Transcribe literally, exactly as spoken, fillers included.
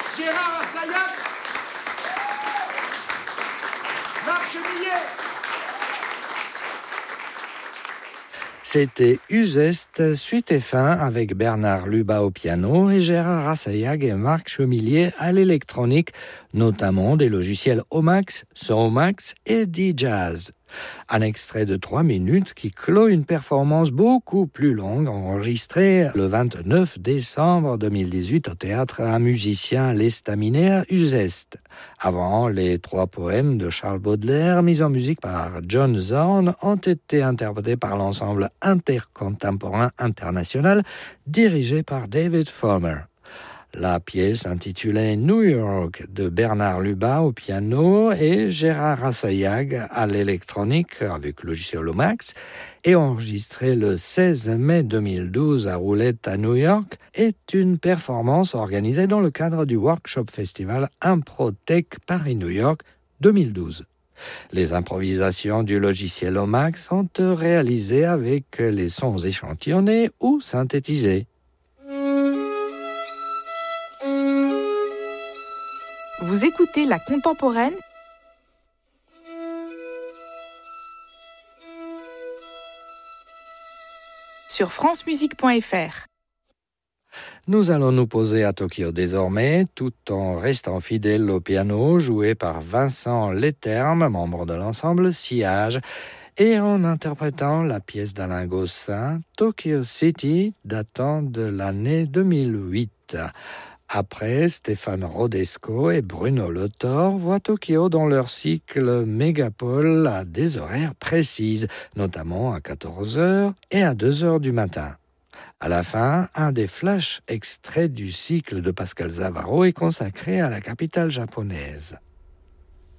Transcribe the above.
Gérard Assayag, Marc Chemillet. C'était Uzeste, suite et fin avec Bernard Lubat au piano et Gérard Assayag et Marc Chemillet à l'électronique, notamment des logiciels Omax, Somax et D-Jazz. Un extrait de trois minutes qui clôt une performance beaucoup plus longue enregistrée le vingt-neuf décembre deux mille dix-huit au théâtre Un musicien l'estaminaire Uzeste. Avant, les trois poèmes de Charles Baudelaire mis en musique par John Zorn ont été interprétés par l'ensemble intercontemporain international dirigé par David Fomer. La pièce intitulée New York de Bernard Lubat au piano et Gérard Assayag à l'électronique avec le logiciel Lomax est enregistrée le seize mai deux mille douze à Roulette à New York est une performance organisée dans le cadre du Workshop Festival Improtech Paris-New York deux mille douze. Les improvisations du logiciel Lomax sont réalisées avec les sons échantillonnés ou synthétisés. Vous écoutez La Contemporaine sur francemusique point f r. Nous allons nous poser à Tokyo désormais, tout en restant fidèles au piano joué par Vincent Leterme, membre de l'ensemble Sillage, et en interprétant la pièce d'Alain Gossin, Tokyo City, datant de l'année deux mille huit. Après, Stéphane Rodesco et Bruno Le Thor voient Tokyo dans leur cycle Mégapole à des horaires précises, notamment à quatorze heures et à deux heures du matin. À la fin, un des flash extraits du cycle de Pascal Zavaro est consacré à la capitale japonaise.